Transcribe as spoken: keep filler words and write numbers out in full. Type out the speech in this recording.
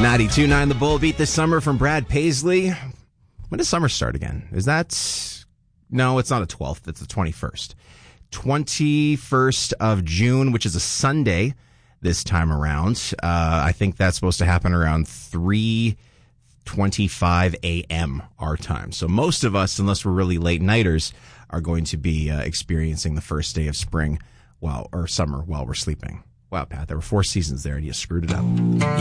ninety-two point nine The Bull Beat this summer from Brad Paisley. When does summer start again? Is that... No, it's not a twelfth. It's the twenty-first. twenty-first of June, which is a Sunday this time around. Uh, I think that's supposed to happen around three twenty-five a.m. our time. So most of us, unless we're really late nighters, are going to be uh, experiencing the first day of spring while or summer while we're sleeping. Wow, Pat, there were four seasons there and you screwed it up.